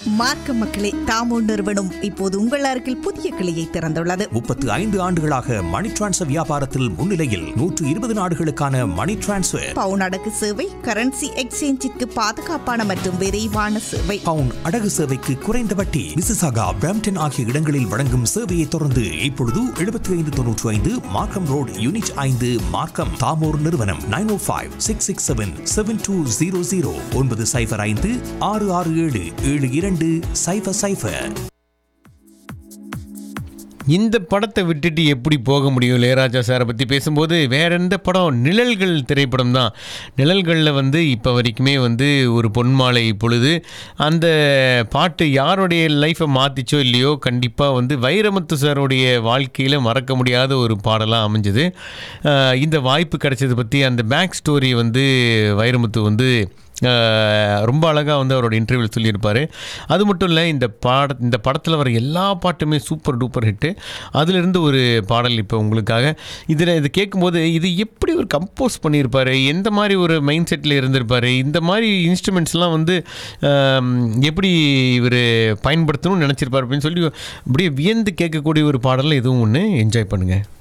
மார்க்க மக்களே, தாமோ நிறுவனம் இப்போது உங்கள் அருகில் புதிய கிளையை திறந்துள்ளது. 35 ஆண்டுகளாக மணி டிரான்ஸ்ஃபர் வியாபாரத்தில் முன்னிலையில் 120 நாடுகளுக்கான மணி டிரான்ஸ்ஃபர், பவுன் அடகு சேவை, கரன்சி எக்ஸ்சேஞ்சிற்கு பாதுகாப்பான மற்றும் விரைவான சேவை, பவுன் அடகு சேவைக்கு குறைந்த வட்டி. மிசிசாகா, பிரம்ப்டன் ஆகிய இடங்களில் வழங்கும் சேவையை தொடர்ந்து இப்பொழுது 7595 மார்க்கம் ரோட், யூனிட் 5, மார்க்கம். தாமோர் நிறுவனம் 905-667-7200 905-667-7200. இந்த படத்தை விட்டுட்டு எப்படி போக முடியும்? இளையராஜா சாரை பற்றி பேசும்போது வேற எந்த படம்? நிழல்கள் திரைப்படம் தான். நிழல்களில் இப்போ வரைக்குமே ஒரு பொன்மாலை பொழுது அந்த பாட்டு யாருடைய லைஃப்பை மாற்றிச்சோ இல்லையோ, கண்டிப்பாக வைரமுத்து சாருடைய வாழ்க்கையில் மறக்க முடியாத ஒரு பாடலாக அமைஞ்சது. இந்த வாய்ப்பு கிடைச்சது பற்றி அந்த பேக் ஸ்டோரி வைரமுத்து ரொம்ப அழகாக அவரோட இன்டர்வியூவில் சொல்லியிருப்பார். அது மட்டும் இல்லை, இந்த படத்தில் வர எல்லா பாட்டுமே சூப்பர் டூப்பர் ஹிட்டு. அதிலிருந்து ஒரு பாடல் இப்போ உங்களுக்காக. இது கேட்கும்போது இது எப்படி ஒரு கம்போஸ் பண்ணியிருப்பார், எந்த மாதிரி ஒரு மைண்ட் செட்டில் இருந்திருப்பார், இந்த மாதிரி இன்ஸ்ட்ருமெண்ட்ஸ்லாம் எப்படி இவர் பயன்படுத்தணும்னு நினச்சிருப்பார் அப்படின்னு சொல்லி அப்படியே வியந்து கேட்கக்கூடிய ஒரு பாடலில் இதுவும் ஒன்று. என்ஜாய் பண்ணுங்கள்.